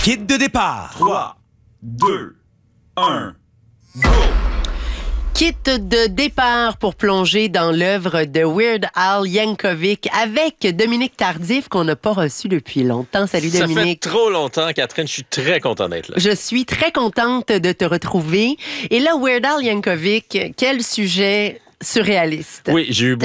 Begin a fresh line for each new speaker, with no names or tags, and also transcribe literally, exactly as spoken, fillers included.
Kit de départ.
trois, deux, un, go!
Kit de départ pour plonger dans l'œuvre de Weird Al Yankovic avec Dominique Tardif qu'on n'a pas reçu depuis longtemps. Salut Dominique.
Ça fait trop longtemps, Catherine. Je suis très content d'être là.
Je suis très contente de te retrouver. Et là, Weird Al Yankovic, quel sujet surréaliste.
Oui, j'ai eu